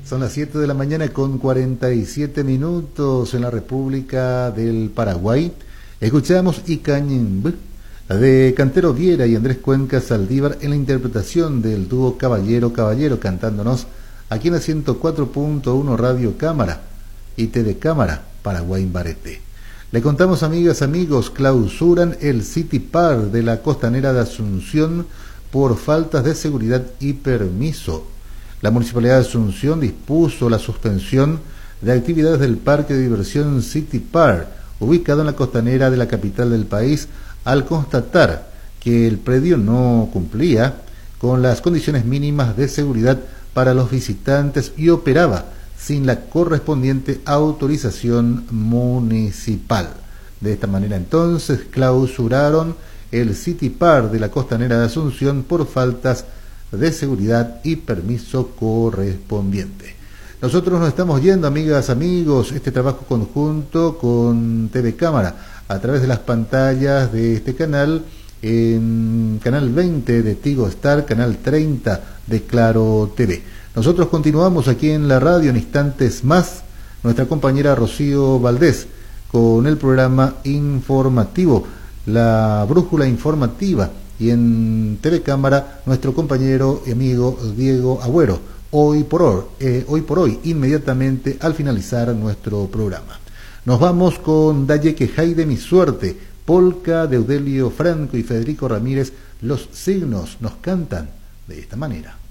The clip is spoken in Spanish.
Son las 7 de la mañana con 47 minutos en la República del Paraguay. Escuchamos Icañemb de Cantero Viera y Andrés Cuenca Saldívar en la interpretación del dúo Caballero Caballero, cantándonos aquí en la 104.1 Radio Cámara y TV Cámara Paraguay Barete. Le contamos, amigas, amigos, clausuran el City Park de la Costanera de Asunción por faltas de seguridad y permiso. La Municipalidad de Asunción dispuso la suspensión de actividades del Parque de Diversión City Park, ubicado en la costanera de la capital del país, al constatar que el predio no cumplía con las condiciones mínimas de seguridad para los visitantes y operaba sin la correspondiente autorización municipal. De esta manera, entonces, clausuraron el City Park de la costanera de Asunción por faltas de seguridad y permiso correspondiente. Nosotros nos estamos yendo, amigas, amigos, este trabajo conjunto con TV Cámara a través de las pantallas de este canal, en canal 20 de Tigo Star, canal 30 de Claro TV. Nosotros continuamos aquí en la radio en instantes más. Nuestra compañera Rocío Valdés con el programa informativo, la brújula informativa, y en TV Cámara nuestro compañero y amigo Diego Agüero, hoy por hoy, inmediatamente al finalizar nuestro programa. Nos vamos con Daye Quejay de mi suerte, polka de Eudelio Franco y Federico Ramírez. Los signos nos cantan de esta manera.